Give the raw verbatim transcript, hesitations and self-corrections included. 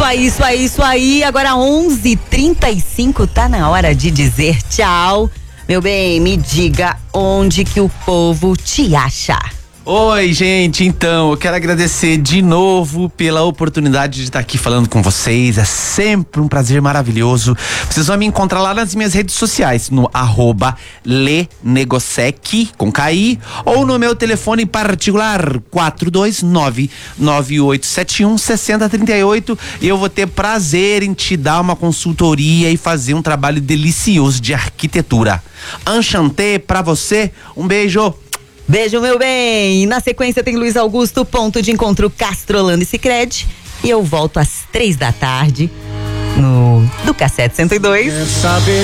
aí, isso aí, isso aí. Agora onze e trinta e cinco, tá na hora de dizer tchau. Meu bem, me diga onde que o povo te acha. Oi, gente, então, eu quero agradecer de novo pela oportunidade de estar aqui falando com vocês, é sempre um prazer maravilhoso. Vocês vão me encontrar lá nas minhas redes sociais, no arroba lenegosec, com K I, ou no meu telefone particular, quatro dois nove, nove oito sete um, seis zero três oito, e eu vou ter prazer em te dar uma consultoria e fazer um trabalho delicioso de arquitetura. Enchanté pra você, um beijo. Beijo, meu bem. Na sequência tem Luiz Augusto, ponto de encontro Castrolando e Sicredi. E eu volto às três da tarde no do Cassete cento e dois.